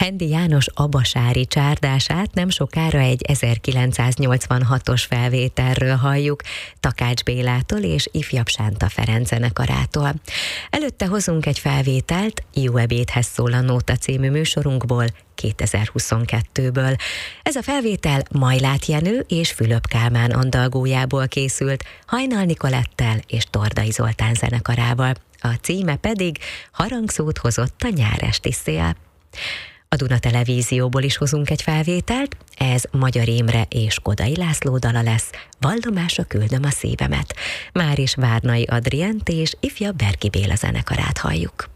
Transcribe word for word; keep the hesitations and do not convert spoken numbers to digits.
Hendi János abasári csárdását nem sokára egy ezerkilencszáznyolcvanhatos felvételről halljuk, Takács Bélától és Ifjabb Sánta Ferenc zenekarától. Előtte hozunk egy felvételt Jó ebédhez szól a Nóta című műsorunkból, kétezer-huszonkettőből. Ez a felvétel Majlát Jenő és Fülöp Kálmán andalgójából készült, Hajnal Nicolettel és Tordai Zoltán zenekarával. A címe pedig Harangszót hozott a nyáresti szél. A Duna Televízióból is hozunk egy felvételt, ez Magyar Imre és Kodai László dala lesz, Vallomásra küldöm a szívemet. Már is Várnai Adrient és Ifjabb Berki Béla zenekarát halljuk.